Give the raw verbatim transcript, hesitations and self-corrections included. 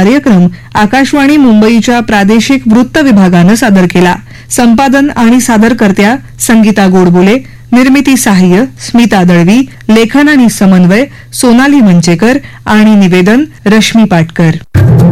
कार्यक्रम आकाशवाणी मुंबईच्या प्रादेशिक वृत्त विभागानं सादर केला. संपादन आणि सादरकर्त्या संगीता गोडबोले, निर्मिती सहाय्य स्मिता दळवी, लेखन आणि समन्वय सोनाली मंचेकर आणि निवेदन रश्मी पाटकर.